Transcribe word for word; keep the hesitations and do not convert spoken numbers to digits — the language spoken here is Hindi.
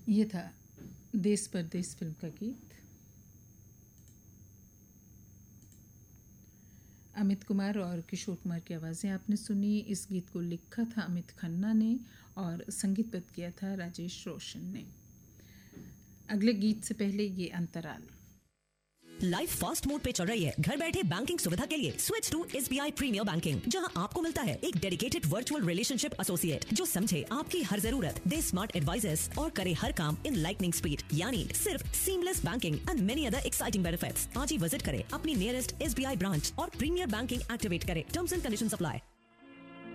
ये था देश परदेश फिल्म का गीत। अमित कुमार और किशोर कुमार की आवाज़ें आपने सुनी। इस गीत को लिखा था अमित खन्ना ने और संगीतबद्ध किया था राजेश रोशन ने। अगले गीत से पहले ये अंतराल। लाइफ फास्ट मोड पे चल रही है। घर बैठे बैंकिंग सुविधा के लिए switch to SBI premiere banking, जहां आपको मिलता है एक डेडिकेटेड वर्चुअल रिलेशनशिप एसोसिएट जो समझे आपकी हर जरूरत, दे स्मार्ट एडवाइजर्स और करे हर काम इन लाइटनिंग स्पीड, यानी सिर्फ seamless banking and many other exciting benefits. आज ही विजिट करें अपनी नियरेस्ट एसबीआई ब्रांच और प्रीमियर बैंकिंग एक्टिवेट करें। Terms and conditions apply.